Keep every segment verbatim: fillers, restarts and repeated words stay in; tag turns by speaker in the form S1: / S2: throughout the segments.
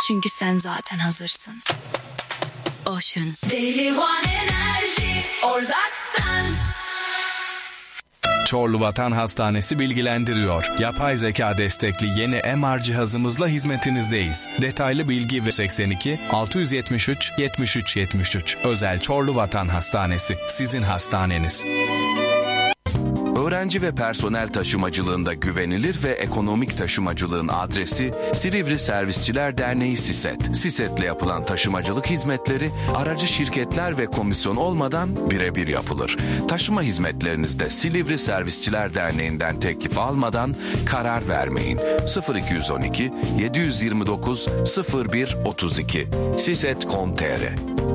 S1: Çünkü sen zaten hazırsın. Ocean.
S2: Daily One Enerji Orzaks'tan.
S3: Çorlu Vatan Hastanesi bilgilendiriyor. Yapay zeka destekli yeni M R cihazımızla hizmetinizdeyiz. Detaylı bilgi ve seksen iki altı yüz yetmiş üç yetmiş üç yetmiş üç. Özel Çorlu Vatan Hastanesi. Sizin hastaneniz.
S4: Öğrenci ve personel taşımacılığında güvenilir ve ekonomik taşımacılığın adresi Silivri Servisçiler Derneği SİSET. SİSET'le yapılan taşımacılık hizmetleri aracı şirketler ve komisyon olmadan birebir yapılır. Taşıma hizmetlerinizde Silivri Servisçiler Derneği'nden teklif almadan karar vermeyin. sıfır iki on iki yedi yirmi dokuz sıfır bir otuz iki siset nokta com nokta tr.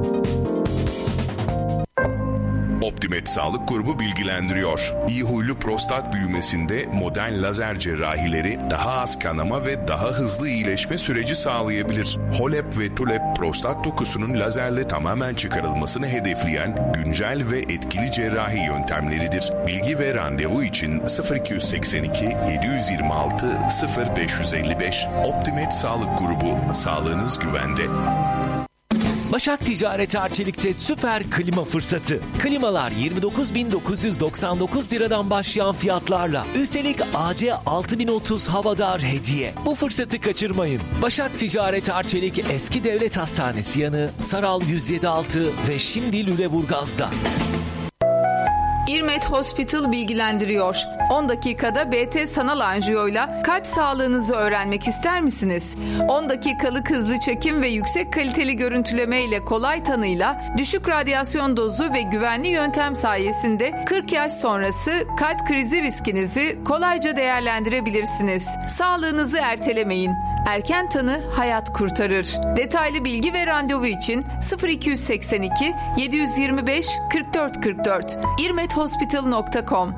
S5: Optimed Sağlık Grubu bilgilendiriyor. İyi huylu prostat büyümesinde modern lazer cerrahileri daha az kanama ve daha hızlı iyileşme süreci sağlayabilir. Holep ve Tulep prostat dokusunun lazerle tamamen çıkarılmasını hedefleyen güncel ve etkili cerrahi yöntemleridir. Bilgi ve randevu için sıfır iki seksen iki yedi yirmi altı sıfır beş elli beş. Optimed Sağlık Grubu, sağlığınız güvende.
S6: Başak Ticaret Arçelik'te süper klima fırsatı. Klimalar yirmi dokuz bin dokuz yüz doksan dokuz liradan başlayan fiyatlarla. Üstelik A C altı bin otuz havadar hediye. Bu fırsatı kaçırmayın. Başak Ticaret Arçelik Eski Devlet Hastanesi yanı Saral yüz yedi altı ve şimdi Lüleburgaz'da.
S7: İrmet Hospital bilgilendiriyor. on dakikada B T sanal anjiyoyla kalp sağlığınızı öğrenmek ister misiniz? on dakikalık hızlı çekim ve yüksek kaliteli görüntüleme ile kolay tanıyla düşük radyasyon dozu ve güvenli yöntem sayesinde kırk yaş sonrası kalp krizi riskinizi kolayca değerlendirebilirsiniz. Sağlığınızı ertelemeyin. Erken tanı hayat kurtarır. Detaylı bilgi ve randevu için sıfır iki seksen iki yedi yirmi beş kırk dört kırk dört irmet hospital nokta com.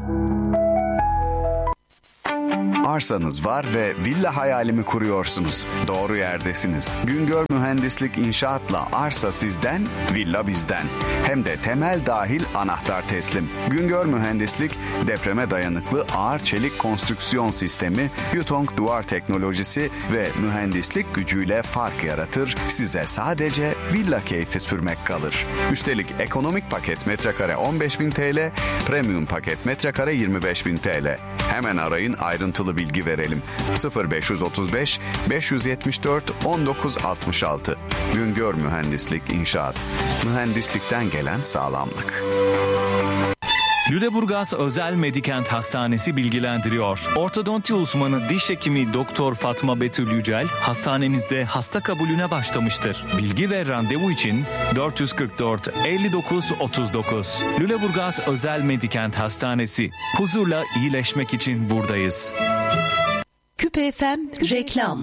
S8: Arsanız var ve villa hayalimi kuruyorsunuz. Doğru yerdesiniz. Güngör Mühendislik İnşaat'la arsa sizden, villa bizden. Hem de temel dahil anahtar teslim. Güngör Mühendislik, depreme dayanıklı ağır çelik konstrüksiyon sistemi, Yutong duvar teknolojisi ve mühendislik gücüyle fark yaratır. Size sadece villa keyfi sürmek kalır. Üstelik ekonomik paket metrekare on beş bin T L, premium paket metrekare yirmi beş bin T L. Hemen arayın, ayrıntılı bilgi verelim. sıfır beş otuz beş beş yetmiş dört on dokuz altmış altı. Güngör Mühendislik İnşaat. Mühendislikten gelen sağlamlık.
S9: Lüleburgaz Özel Medikent Hastanesi bilgilendiriyor. Ortodonti uzmanı diş hekimi Doktor Fatma Betül Yücel hastanemizde hasta kabulüne başlamıştır. Bilgi ve randevu için dört yüz kırk dört elli dokuz otuz dokuz. Lüleburgaz Özel Medikent Hastanesi. Huzurla iyileşmek için buradayız.
S10: Küpe F M reklam.